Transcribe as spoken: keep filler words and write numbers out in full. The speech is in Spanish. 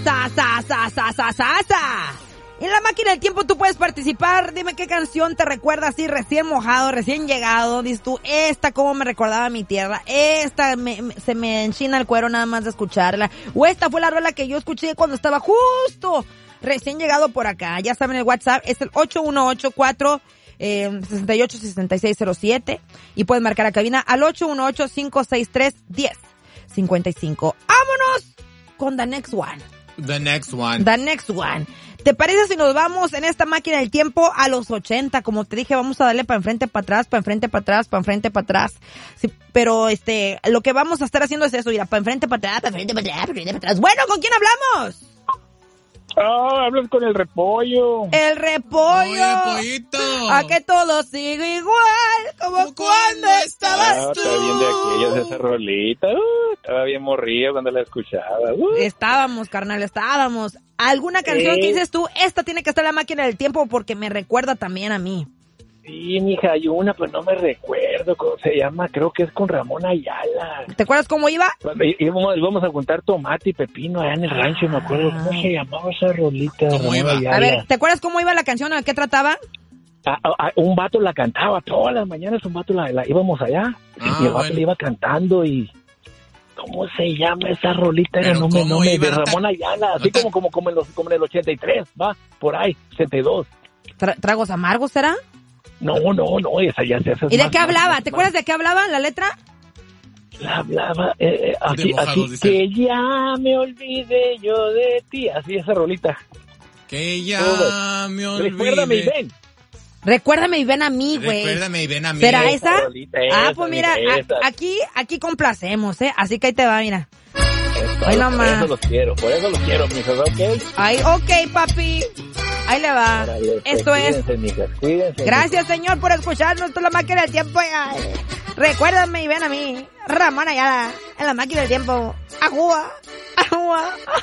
Sa, sa, sa, sa, sa, sa, sa. En la máquina del tiempo tú puedes participar. Dime qué canción te recuerda así recién mojado, recién llegado. Dices tú, esta como me recordaba a mi tierra. Esta me, me, se me enchina el cuero nada más de escucharla. O esta fue la rola que yo escuché cuando estaba justo recién llegado por acá. Ya saben, el WhatsApp es el ocho uno ocho cuatro eh, seis ocho seis seis cero siete. Y puedes marcar a cabina al ocho uno ocho cinco seis tres uno cero cinco cinco. ¡Vámonos con the next one! The next one. The next one. ¿Te parece si nos vamos en esta máquina del tiempo a los ochenta? Como te dije, vamos a darle para enfrente, para atrás, para enfrente, para atrás, para enfrente, para atrás. Sí, pero este, lo que vamos a estar haciendo es eso, mira, para enfrente, para atrás, para enfrente, para atrás, para enfrente, para atrás. Bueno, ¿con quién hablamos? Oh, hablas con el repollo. El repollo. Oye, pollito. A que todo sigue igual, como ¿Cómo cuando cuando estabas Ah, tú. está bien de aquellos, esa rolita. Uh, estaba bien morrido cuando la escuchaba. Uh. Estábamos, carnal, estábamos. ¿Alguna canción Sí. que dices tú, esta tiene que estar en la máquina del tiempo porque me recuerda también a mí? Sí, mija, hay una, pues no me recuerdo cómo se llama. Creo que es con Ramón Ayala. ¿Te acuerdas cómo iba? Cuando í- íbamos, íbamos a juntar tomate y pepino allá en el rancho, me acuerdo. ¿Cómo se llamaba esa rolita? ¿Cómo Ramón iba? Ayala. A ver, ¿te acuerdas cómo iba la canción? ¿De qué trataba? Ah, ah, ah, un vato la cantaba todas las mañanas, un vato la, la íbamos allá. Ah, y el vato bueno. le iba cantando y... ¿Cómo se llama esa rolita? Era Pero no me, ¿cómo no me, iba? de No te- Ramón Ayala, no así te- como, como, como, en los, como en el ochenta y tres, va, por ahí, setenta y dos. Tra- ¿Tragos amargos será? No, no, no, esa ya se hace. ¿Y de qué hablaba? ¿Te acuerdas de qué hablaba la letra? La hablaba, eh, eh, así, mojados, así, dice. que ya me olvidé yo de ti, así esa rolita. Que ya Todo. me olvidé. Recuérdame y ven. Recuérdame y ven a mí, güey. Recuérdame y ven a mí. ¿Será Esa esa? rolita, Ah, esa, pues mira, mija, a- esa. aquí, aquí complacemos, ¿eh? Así que ahí te va, mira. Eso, Ay, por nomás. eso los quiero, por eso los quiero, mijas, ¿ok? Ay, ok, papi. Ahí le va. Órale, pues, Esto es. cuídense, mijas, cuídense. Gracias, señor, por escucharnos. Esto es la máquina del tiempo. Ya. Recuérdame y ven a mí. Ramón Ayala, en la máquina del tiempo. Ajúa, ajúa.